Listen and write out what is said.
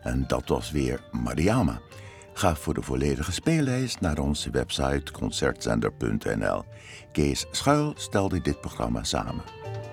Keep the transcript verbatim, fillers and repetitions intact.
En dat was weer Mariama. Ga voor de volledige speellijst naar onze website concertzender punt n l. Kees Schuil stelde dit programma samen.